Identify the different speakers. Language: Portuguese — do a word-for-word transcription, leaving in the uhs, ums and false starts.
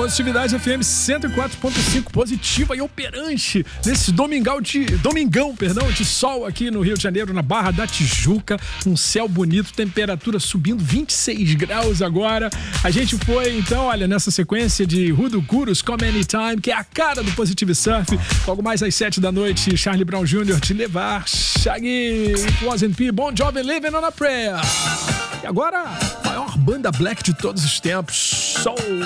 Speaker 1: Positividade F M cento e quatro ponto cinco, positiva e operante nesse domingão de, domingão, perdão, de sol aqui no Rio de Janeiro, na Barra da Tijuca, um céu bonito, temperatura subindo vinte e seis graus agora. A gente foi, então, olha, nessa sequência de Rudo Gurus, Come Anytime, que é a cara do Positive Surf. Logo mais às sete da noite, Charlie Brown Júnior te levar, Shaggy, It Wasn't Me, Bon Jovi, Living on a Prayer. E agora, a maior banda black de todos os tempos, Soul